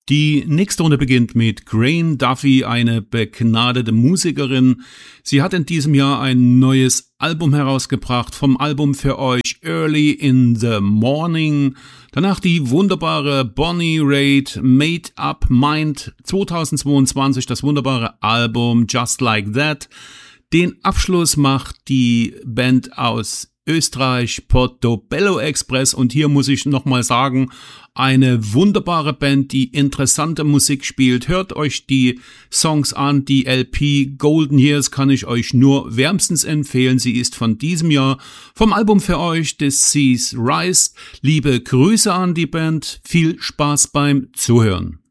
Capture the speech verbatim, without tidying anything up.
Die nächste Runde beginnt mit Grain Duffy, eine begnadete Musikerin. Sie hat in diesem Jahr ein neues Album herausgebracht, vom Album für euch Early in the Morning. Danach die wunderbare Bonnie Raitt, Made Up Mind, zweitausendzweiundzwanzig das wunderbare Album Just Like That. Den Abschluss macht die Band aus Österreich, Portobello Express, und hier muss ich nochmal sagen, eine wunderbare Band, die interessante Musik spielt. Hört euch die Songs an, die L P Golden Years kann ich euch nur wärmstens empfehlen. Sie ist von diesem Jahr vom Album für euch This Seas Rise. Liebe Grüße an die Band, viel Spaß beim Zuhören.